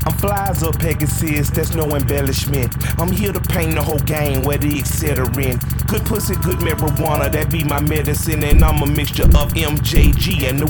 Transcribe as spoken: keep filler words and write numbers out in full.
I'm fly as a Pegasus, that's no embellishment. I'm here to paint the whole game where the et cetera in. Good pussy, good marijuana, that be my medicine. And I'm a mixture of M J G and the